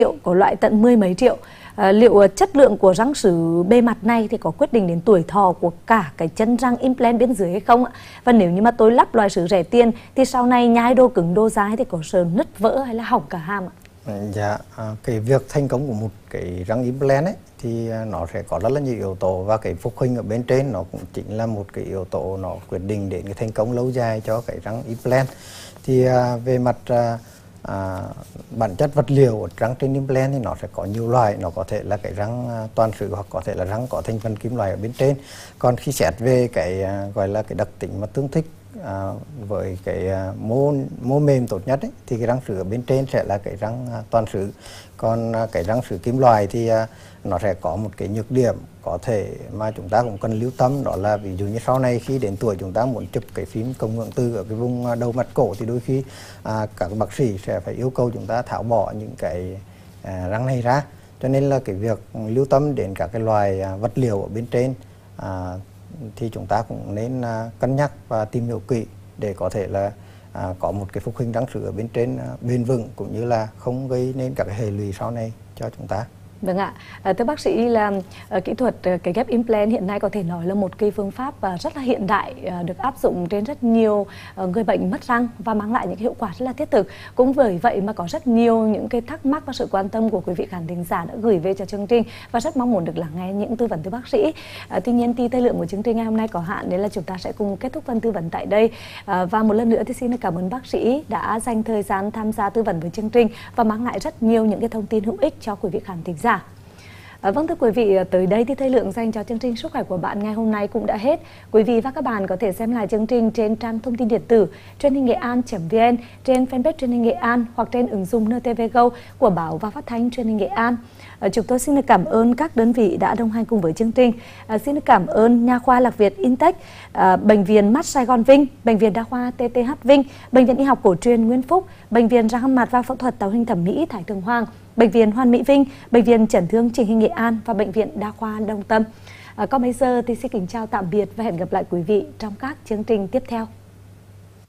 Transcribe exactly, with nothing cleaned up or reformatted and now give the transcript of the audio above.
triệu, có loại tận mười mấy triệu. À, liệu chất lượng của răng sứ bề mặt này thì có quyết định đến tuổi thọ của cả cái chân răng implant bên dưới hay không ạ? Và nếu như mà tôi lắp loại sứ rẻ tiền thì sau này nhai đồ cứng đồ dai thì có sợ nứt vỡ hay là hỏng cả hàm ạ? Dạ, à, cái việc thành công của một cái răng implant ấy thì nó sẽ có rất là nhiều yếu tố, và cái phục hình ở bên trên nó cũng chính là một cái yếu tố nó quyết định đến cái thành công lâu dài cho cái răng implant. Thì à, về mặt à, à, bản chất vật liệu của răng trên implant thì nó sẽ có nhiều loại, nó có thể là cái răng à, toàn sứ hoặc có thể là răng có thành phần kim loại ở bên trên. Còn khi xét về cái à, gọi là cái đặc tính mà tương thích À, với cái à, mô mô mềm tốt nhất ấy, thì cái răng sứ ở bên trên sẽ là cái răng à, toàn sứ. Còn à, cái răng sứ kim loại thì à, nó sẽ có một cái nhược điểm có thể mà chúng ta cũng cần lưu tâm, đó là ví dụ như sau này khi đến tuổi chúng ta muốn chụp cái phím cộng hưởng từ ở cái vùng đầu mặt cổ thì đôi khi à, các bác sĩ sẽ phải yêu cầu chúng ta tháo bỏ những cái à, răng này ra. Cho nên là cái việc lưu tâm đến các cái loài à, vật liệu ở bên trên à, thì chúng ta cũng nên uh, cân nhắc và tìm hiểu kỹ để có thể là uh, có một cái phục hình răng sứ ở bên trên uh, bền vững, cũng như là không gây nên các cái hệ lụy sau này cho chúng ta. Vâng ạ, à, thưa bác sĩ là uh, kỹ thuật uh, cái ghép implant hiện nay có thể nói là một cái phương pháp uh, rất là hiện đại, uh, được áp dụng trên rất nhiều uh, người bệnh mất răng và mang lại những cái hiệu quả rất là thiết thực. Cũng bởi vậy mà có rất nhiều những cái thắc mắc và sự quan tâm của quý vị khán thính giả đã gửi về cho chương trình và rất mong muốn được lắng nghe những tư vấn từ bác sĩ. Uh, tuy nhiên thì thời lượng của chương trình ngày hôm nay có hạn nên là chúng ta sẽ cùng kết thúc phần tư vấn tại đây. Uh, và một lần nữa thì xin cảm ơn bác sĩ đã dành thời gian tham gia tư vấn với chương trình và mang lại rất nhiều những cái thông tin hữu ích cho quý vị khán thính giả. À, vâng thưa quý vị, tới đây thì thời lượng dành cho chương trình Sức khỏe của bạn ngày hôm nay cũng đã hết. Quý vị và các bạn có thể xem lại chương trình trên trang thông tin điện tử truyền hình nghệ an chấm vn, trên fanpage truyền hình Nghệ An hoặc trên ứng dụng en tê vê Go của báo và phát thanh truyền hình Nghệ An. À, chúng tôi xin được cảm ơn các đơn vị đã đồng hành cùng với chương trình. À, xin được cảm ơn Nha khoa Lạc Việt Intech, à, Bệnh viện Mắt Sài Gòn Vinh, Bệnh viện Đa khoa tê tê hát Vinh, Bệnh viện Y học cổ truyền Nguyễn Phúc, Bệnh viện răng mặt và phẫu thuật tạo hình thẩm mỹ Thái Thượng Hoàng, Bệnh viện Hoàn Mỹ Vinh, Bệnh viện Chấn thương Chỉnh hình Nghệ An và Bệnh viện Đa khoa Đông Tâm. À, còn bây giờ thì xin kính chào tạm biệt và hẹn gặp lại quý vị trong các chương trình tiếp theo.